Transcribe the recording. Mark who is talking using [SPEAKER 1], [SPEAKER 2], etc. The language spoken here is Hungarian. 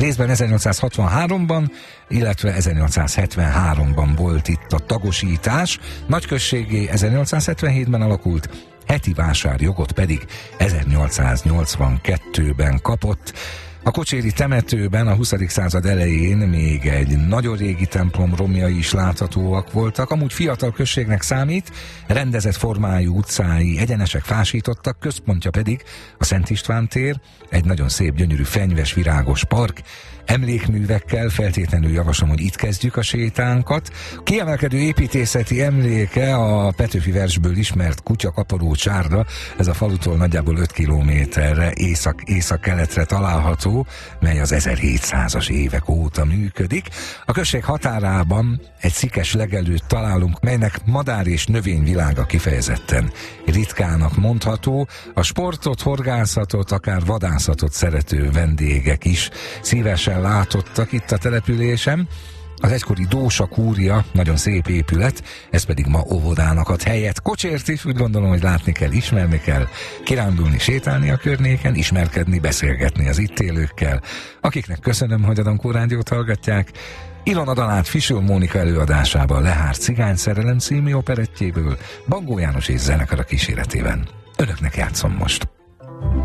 [SPEAKER 1] Részben 1863-ban, illetve 1873-ban volt itt a tagosítás, nagyközségé 1877-ben alakult, heti vásárjogot pedig 1882-ben kapott. A kocséri temetőben a 20. század elején még egy nagyon régi templom romjai is láthatóak voltak, amúgy fiatal községnek számít, rendezett formájú utcái egyenesek fásítottak, központja pedig a Szent István tér, egy nagyon szép, gyönyörű, fenyves, virágos park, emlékművekkel, feltétlenül javaslom, hogy itt kezdjük a sétánkat. Kiemelkedő építészeti emléke a Petőfi versből ismert Kutyakaparó csárda, ez a falutól nagyjából 5 kilométerre észak-keletre található, mely az 1700-as évek óta működik. A község határában egy szikes legelőt találunk, melynek madár és növényvilága kifejezetten ritkának mondható. A sportot, horgászatot, akár vadászatot szerető vendégek is szívesen látottak itt a településen. Az egykori Dósa kúria, nagyon szép épület, ez pedig ma óvodának ad helyet. Kocsért is úgy gondolom, hogy látni kell, ismerni kell, kirándulni, sétálni a környéken, ismerkedni, beszélgetni az itt élőkkel, akiknek köszönöm, hogy a Dankó Rádiót hallgatják. Ilona Danát Fisül Mónika előadásában Lehár cigány szerelem című operettjéből Bangó János és zenekara kíséretében. Önöknek játszom most.